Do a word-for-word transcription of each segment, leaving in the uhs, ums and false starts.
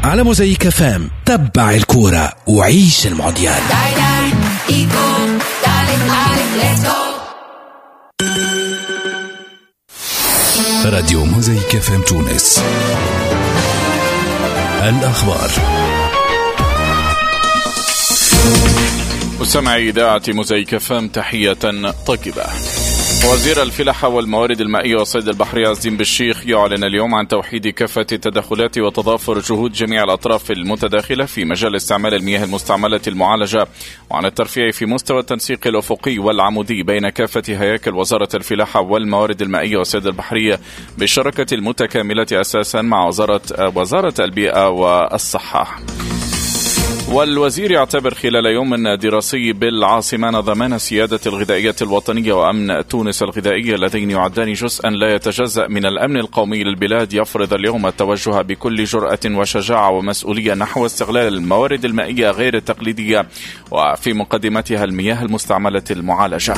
على موزايك فام. تبع الكورة وعيش المونديال. راديو موزايك فام تونس. الأخبار. مستمعي إذاعة موزايك فام، تحية طيبة. وزير الفلاحة والموارد المائية والصيد البحري عزيم بالشيخ يعلن اليوم عن توحيد كافة التدخلات وتضافر جهود جميع الأطراف المتداخلة في مجال استعمال المياه المستعملة المعالجة، وعن الترفيع في مستوى التنسيق الأفقي والعمودي بين كافة هياكل وزارة الفلاحة والموارد المائية والصيد البحري بالشراكة المتكاملة أساسا مع وزارة وزارة البيئة والصحة. والوزير يعتبر خلال يوم دراسي بالعاصمة ضمان السيادة الغذائية الوطنية وأمن تونس الغذائي اللذين يعدان جزءا لا يتجزأ من الأمن القومي للبلاد، يفرض اليوم التوجه بكل جرأة وشجاعة ومسؤولية نحو استغلال الموارد المائية غير التقليدية وفي مقدمتها المياه المستعملة المعالجة.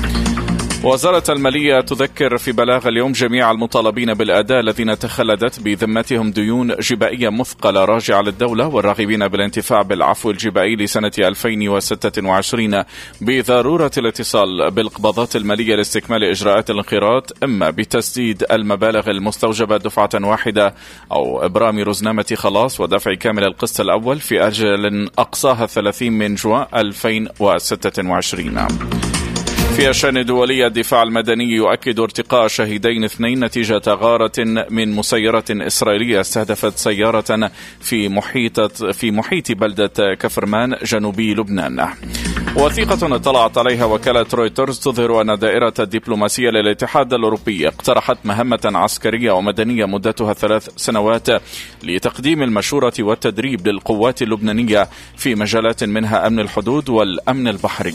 وزارة المالية تذكر في بلاغ اليوم جميع المطالبين بالأداء الذين تخلدت بذمتهم ديون جبائية مثقلة راجعة للدولة والراغبين بالانتفاع بالعفو الجبائي لسنة ألفين وستة وعشرين بضرورة الاتصال بالقبضات المالية لاستكمال إجراءات الانخراط، إما بتسديد المبالغ المستوجبة دفعة واحدة أو إبرام رزنامة خلاص ودفع كامل القسط الأول في أجل أقصاها ثلاثين من جوان ألفين وستة وعشرين. في الشأن دولي، الدفاع المدني يؤكد ارتقاء شهيدين اثنين نتيجة غارة من مسيرة إسرائيلية استهدفت سيارة في محيط في محيط بلدة كفرمان جنوبي لبنان. وثيقة اطلعت عليها وكالة رويترز تظهر أن دائرة الدبلوماسية للاتحاد الأوروبي اقترحت مهمة عسكرية ومدنية مدتها ثلاث سنوات لتقديم المشورة والتدريب للقوات اللبنانية في مجالات منها أمن الحدود والأمن البحري.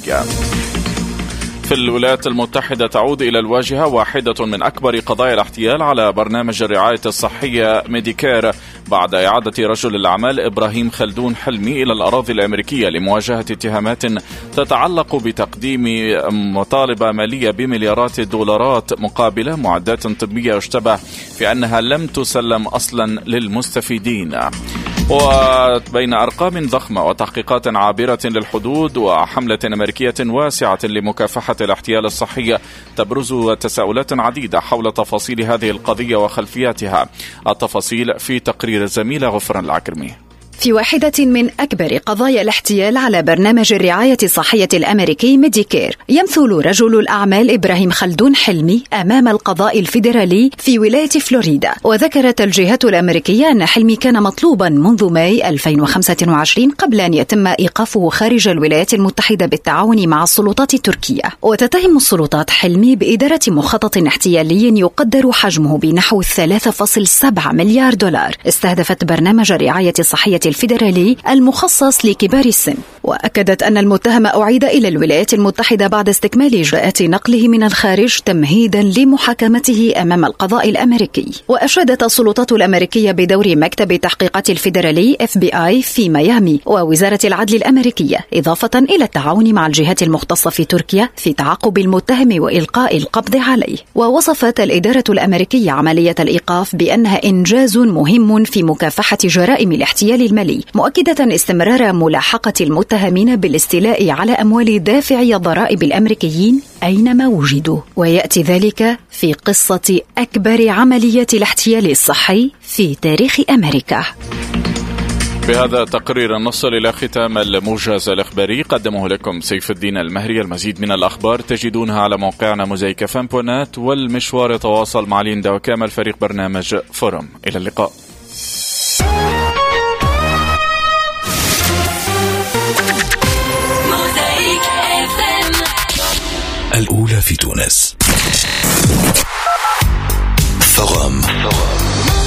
في الولايات المتحدة تعود إلى الواجهة واحدة من أكبر قضايا الاحتيال على برنامج الرعاية الصحية ميديكير بعد إعادة رجل الأعمال إبراهيم خلدون حلمي إلى الأراضي الأمريكية لمواجهة اتهامات تتعلق بتقديم مطالبة مالية بمليارات الدولارات مقابل معدات طبية يشتبه في أنها لم تسلم أصلا للمستفيدين. وبين أرقام ضخمة وتحقيقات عابرة للحدود وحملة أمريكية واسعة لمكافحة الاحتيال الصحي تبرز تساؤلات عديدة حول تفاصيل هذه القضية وخلفياتها. التفاصيل في تقرير الزميلة غفران العكرمي. في واحدة من أكبر قضايا الاحتيال على برنامج الرعاية الصحية الأمريكي ميديكير، يمثل رجل الأعمال إبراهيم خلدون حلمي أمام القضاء الفيدرالي في ولاية فلوريدا. وذكرت الجهات الأمريكية أن حلمي كان مطلوبا منذ ماي ألفين وخمسة وعشرين قبل أن يتم إيقافه خارج الولايات المتحدة بالتعاون مع السلطات التركية. وتتهم السلطات حلمي بإدارة مخطط احتيالي يقدر حجمه بنحو ثلاثة فاصلة سبعة مليار دولار استهدفت برنامج الرعاية الصحية الفيدرالي المخصص لكبار السن. وأكدت أن المتهم أعيد إلى الولايات المتحدة بعد استكمال إجراءات نقله من الخارج تمهيدا لمحاكمته أمام القضاء الأمريكي. وأشادت السلطات الأمريكية بدور مكتب التحقيقات الفيدرالي إف بي آي في ميامي ووزارة العدل الأمريكية، إضافة إلى التعاون مع الجهات المختصة في تركيا في تعاقب المتهم وإلقاء القبض عليه. ووصفت الإدارة الأمريكية عملية الإيقاف بأنها إنجاز مهم في مكافحة جرائم الاحتيال المالي، مؤكدة استمرار ملاحقة المتهمين بالاستيلاء على أموال دافعي الضرائب الأمريكيين أينما وجدوا. ويأتي ذلك في قصة أكبر عملية الاحتيال الصحي في تاريخ أمريكا. بهذا التقرير نصل إلى ختام الموجز الإخباري، قدمه لكم سيف الدين المهري. المزيد من الأخبار تجدونها على موقعنا موزايك فام دوت نت، والمشوار يتواصل مع ليندا وكامل فريق برنامج فورم. إلى اللقاء. الأولى في تونس. فورم.